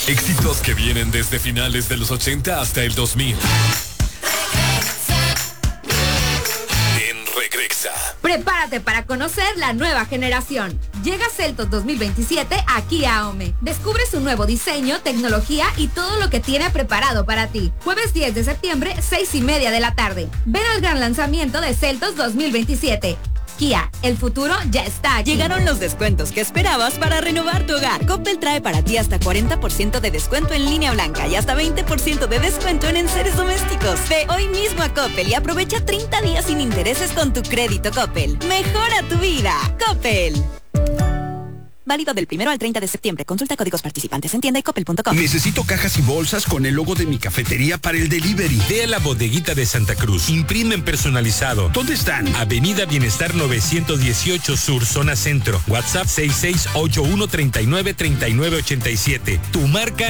Éxitos que vienen desde finales de los 80 hasta el 2000. En Regresa. Prepárate para conocer la nueva generación. Llega Seltos 2027 aquí a AOME. Descubre su nuevo diseño, tecnología y todo lo que tiene preparado para ti. Jueves 10 de septiembre, 6:30 de la tarde. Ven al gran lanzamiento de Seltos 2027. Kia, el futuro ya está aquí. Llegaron los descuentos que esperabas para renovar tu hogar. Coppel trae para ti hasta 40% de descuento en línea blanca y hasta 20% de descuento en enseres domésticos. Ve hoy mismo a Coppel y aprovecha 30 días sin intereses con tu crédito Coppel. Mejora tu vida. Coppel. Válido del 1 al 30 de septiembre. Consulta códigos participantes en tienda y coppel.com. Necesito cajas y bolsas con el logo de mi cafetería para el delivery. Ve a la Bodeguita de Santa Cruz. Imprimen personalizado. ¿Dónde están? Avenida Bienestar 918 Sur, Zona Centro. WhatsApp 6681393987. Tu marca